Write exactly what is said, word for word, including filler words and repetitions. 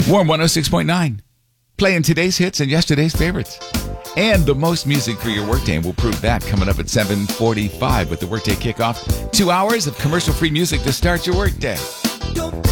Warm one oh six point nine. Playing today's hits and yesterday's favorites. And the most music for your workday, and we'll prove that coming up at seven forty-five with the Workday Kickoff. Two hours of commercial-free music to start your workday.